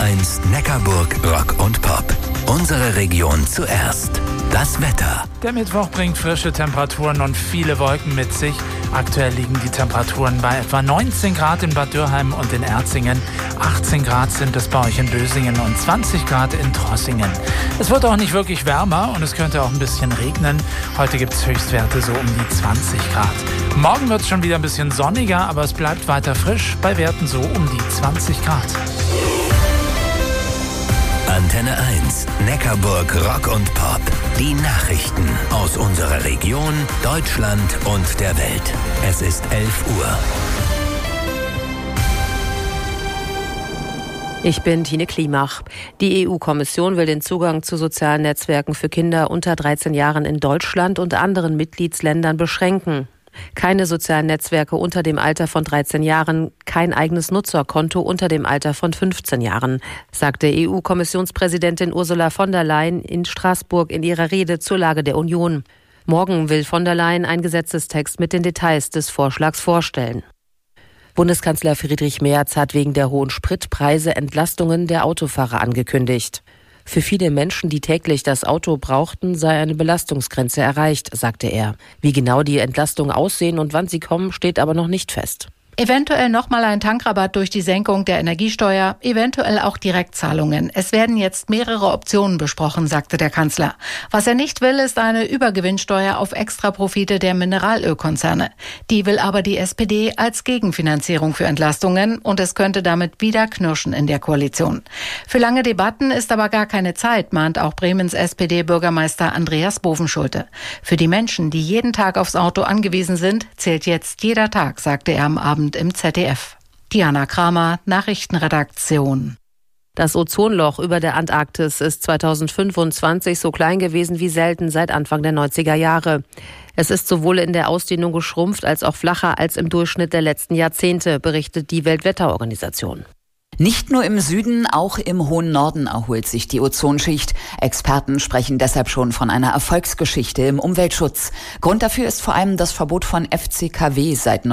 1 Neckarburg Rock und Pop. Unsere Region zuerst. Das Wetter. Der Mittwoch bringt frische Temperaturen und viele Wolken mit sich. Aktuell liegen die Temperaturen bei etwa 19 Grad in Bad Dürheim und in Erzingen. 18 Grad sind es bei euch in Bösingen und 20 Grad in Trossingen. Es wird auch nicht wirklich wärmer und es könnte auch ein bisschen regnen. Heute gibt es Höchstwerte so um die 20 Grad. Morgen wird es schon wieder ein bisschen sonniger, aber es bleibt weiter frisch, bei Werten so um die 20 Grad. Antenne 1, Neckarburg Rock und Pop. Die Nachrichten aus unserer Region, Deutschland und der Welt. Es ist 11 Uhr. Ich bin Tine Klimach. Die EU-Kommission will den Zugang zu sozialen Netzwerken für Kinder unter 13 Jahren in Deutschland und anderen Mitgliedsländern beschränken. Keine sozialen Netzwerke unter dem Alter von 13 Jahren, kein eigenes Nutzerkonto unter dem Alter von 15 Jahren, sagte EU-Kommissionspräsidentin Ursula von der Leyen in Straßburg in ihrer Rede zur Lage der Union. Morgen will von der Leyen einen Gesetzestext mit den Details des Vorschlags vorstellen. Bundeskanzler Friedrich Merz hat wegen der hohen Spritpreise Entlastungen der Autofahrer angekündigt. Für viele Menschen, die täglich das Auto brauchten, sei eine Belastungsgrenze erreicht, sagte er. Wie genau die Entlastungen aussehen und wann sie kommen, steht aber noch nicht fest. Eventuell nochmal ein Tankrabatt durch die Senkung der Energiesteuer, eventuell auch Direktzahlungen. Es werden jetzt mehrere Optionen besprochen, sagte der Kanzler. Was er nicht will, ist eine Übergewinnsteuer auf Extraprofite der Mineralölkonzerne. Die will aber die SPD als Gegenfinanzierung für Entlastungen und es könnte damit wieder knirschen in der Koalition. Für lange Debatten ist aber gar keine Zeit, mahnt auch Bremens SPD-Bürgermeister Andreas Bovenschulte. Für die Menschen, die jeden Tag aufs Auto angewiesen sind, zählt jetzt jeder Tag, sagte er am Abend im ZDF. Diana Kramer, Nachrichtenredaktion. Das Ozonloch über der Antarktis ist 2025 so klein gewesen wie selten seit Anfang der 90er Jahre. Es ist sowohl in der Ausdehnung geschrumpft als auch flacher als im Durchschnitt der letzten Jahrzehnte, berichtet die Weltwetterorganisation. Nicht nur im Süden, auch im hohen Norden erholt sich die Ozonschicht. Experten sprechen deshalb schon von einer Erfolgsgeschichte im Umweltschutz. Grund dafür ist vor allem das Verbot von FCKW seit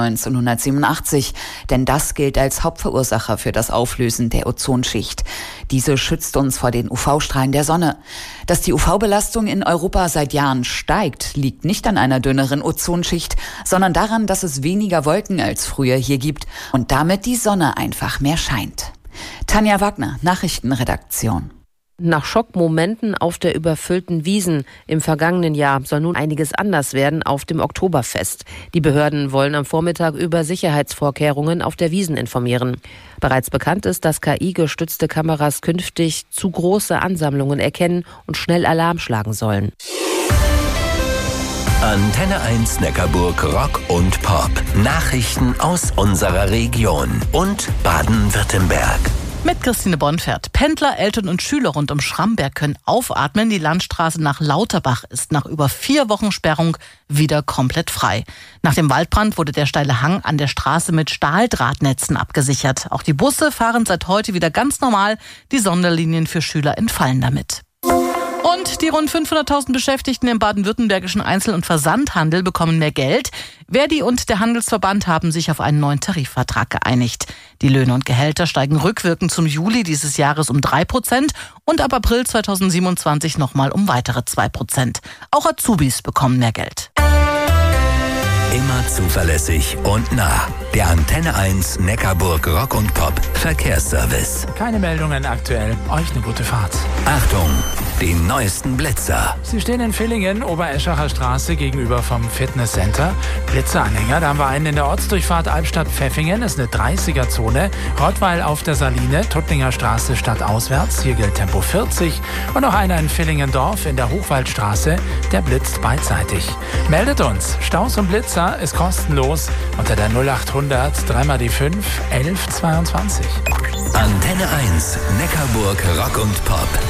1987. Denn das gilt als Hauptverursacher für das Auflösen der Ozonschicht. Diese schützt uns vor den UV-Strahlen der Sonne. Dass die UV-Belastung in Europa seit Jahren steigt, liegt nicht an einer dünneren Ozonschicht, sondern daran, dass es weniger Wolken als früher hier gibt und damit die Sonne einfach mehr scheint. Tanja Wagner, Nachrichtenredaktion. Nach Schockmomenten auf der überfüllten Wiesn im vergangenen Jahr soll nun einiges anders werden auf dem Oktoberfest. Die Behörden wollen am Vormittag über Sicherheitsvorkehrungen auf der Wiesn informieren. Bereits bekannt ist, dass KI-gestützte Kameras künftig zu große Ansammlungen erkennen und schnell Alarm schlagen sollen. Antenne 1 Neckarburg Rock und Pop. Nachrichten aus unserer Region und Baden-Württemberg. Mit Christine Bonfert. Pendler, Eltern und Schüler rund um Schramberg können aufatmen. Die Landstraße nach Lauterbach ist nach über 4 Wochen Sperrung wieder komplett frei. Nach dem Waldbrand wurde der steile Hang an der Straße mit Stahldrahtnetzen abgesichert. Auch die Busse fahren seit heute wieder ganz normal. Die Sonderlinien für Schüler entfallen damit. Und die rund 500.000 Beschäftigten im baden-württembergischen Einzel- und Versandhandel bekommen mehr Geld. Verdi und der Handelsverband haben sich auf einen neuen Tarifvertrag geeinigt. Die Löhne und Gehälter steigen rückwirkend zum Juli dieses Jahres um 3% und ab April 2027 nochmal um weitere 2%. Auch Azubis bekommen mehr Geld. Immer zuverlässig und nah. Der Antenne 1 Neckarburg Rock und Pop Verkehrsservice. Keine Meldungen aktuell. Euch eine gute Fahrt. Achtung, die neuesten Blitzer. Sie stehen in Villingen, Obereschacher Straße gegenüber vom Fitnesscenter. Blitzeranhänger, da haben wir einen in der Ortsdurchfahrt Albstadt-Pfeffingen, ist eine 30er-Zone. Rottweil auf der Saline, Tuttlinger Straße stadtauswärts, hier gilt Tempo 40. Und noch einer in Villingendorf in der Hochwaldstraße, der blitzt beidseitig. Meldet uns, Staus und Blitzer ist kostenlos unter der 0800 3x5 1122. Antenne 1 Neckarburg Rock und Pop.